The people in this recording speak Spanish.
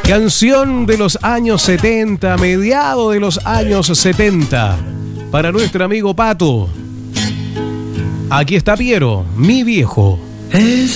Canción de los años 70, mediado de los años 70, para nuestro amigo Pato. Aquí está Piero, mi viejo.